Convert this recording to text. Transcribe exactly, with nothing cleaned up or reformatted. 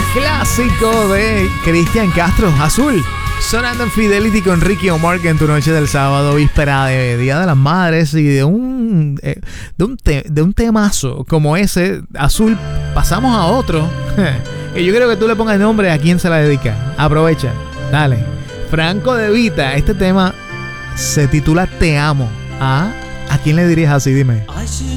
Clásico de Cristian Castro, Azul. Sonando en Fidelity con Ricky Omar en tu noche del sábado, víspera de Día de las Madres, y de un, eh, de un, te, de un temazo como ese, Azul, pasamos a otro. Que yo creo que tú le pongas el nombre a quien se la dedica. Aprovecha, dale. Franco De Vita, este tema se titula Te Amo. ¿Ah? ¿A quién le dirías así? Dime. I should